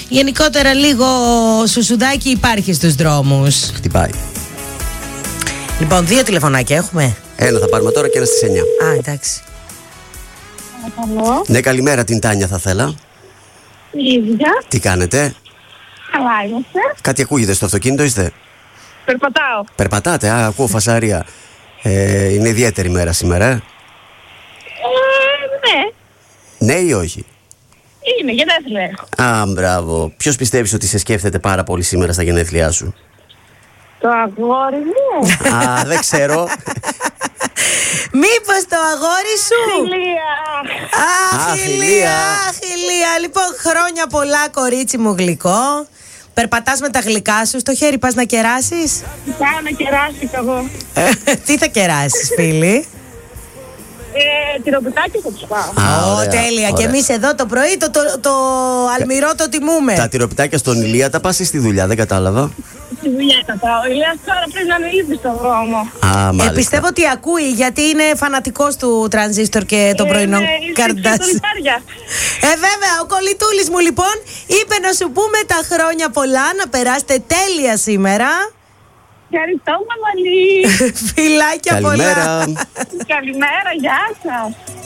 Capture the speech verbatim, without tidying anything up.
γενικότερα λίγο σουσουδάκι υπάρχει στους δρόμους. Χτυπάει. Λοιπόν, δύο τηλεφωνάκια έχουμε. Ένα θα πάρουμε τώρα και ένα στις εννιά. Α, εντάξει. Καλό. Ναι, καλημέρα, την Τάνια θα θέλα. Ίδια. Τι κάνετε? Καλά είμαστε. Κάτι ακούγεται στο αυτοκίνητο, είστε? Περπατάω. Περπατάτε, α, ακούω φασαρία. Ε, είναι ιδιαίτερη μέρα σήμερα, ε? Ε, ναι. Ναι ή όχι? Είναι, γενέθλια έχω. Α, μπράβο. Ποιος πιστεύεις ότι σε σκέφτεται πάρα πολύ σήμερα στα γενέθλιά σου? Το αγόρι μου. Α, δεν ξέρω. Μήπως το αγόρι σου? Φιλία. Αχ, Α, Ηλία, Ηλία. αχ, Ηλία. Λοιπόν, χρόνια πολλά, κορίτσι μου γλυκό. Περπατάς με τα γλυκά σου, στο χέρι πας να κεράσεις? Πάω να κεράσει κι εγώ. Τι θα κεράσεις, φίλοι? Ε, τυροπιτάκι θα τους πάω. Α, Ω, ωραία, τέλεια. ωραία. Και εμείς εδώ το πρωί το, το, το αλμυρό το τιμούμε. Τα τυροπιτάκια στον Ηλία τα πας στη δουλειά, δεν κατάλαβα. Στη δουλειά θα πάω. Η Λέα τώρα πρέπει να είναι ήδη στον δρόμο. Α, μάλιστα. Ε, πιστεύω ότι ακούει, γιατί είναι φανατικός του τρανζίστορ και των Ε, πρωινών ναι, είσαι καρντάς. ξεφτολιτάρια. Ε, βέβαια, ο κολλητούλης μου λοιπόν είπε να σου πούμε τα χρόνια πολλά, να περάσετε τέλεια σήμερα. Ευχαριστώ, Μαμαλή. Φιλάκια πολλά. Καλημέρα. Καλημέρα, γεια σας.